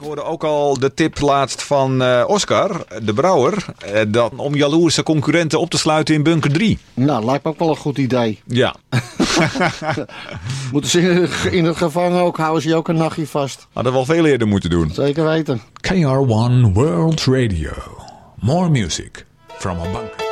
hoorde ook al de tip laatst van Oscar, de brouwer, om jaloerse concurrenten op te sluiten in bunker 3. Nou, lijkt me ook wel een goed idee. Ja. Moeten ze in het gevangen ook, houden ze je ook een nachtje vast. Hadden we al veel eerder moeten doen. Zeker weten. KR1 World Radio. More music from a bunker.